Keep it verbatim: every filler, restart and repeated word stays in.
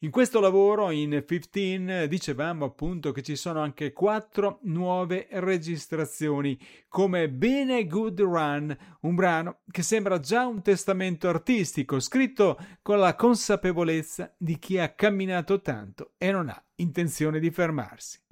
In questo lavoro, in quindici, dicevamo appunto che ci sono anche quattro nuove registrazioni, come Been a Good Run, un brano che sembra già un testamento artistico, scritto con la consapevolezza di chi ha camminato tanto e non ha intenzione di fermarsi.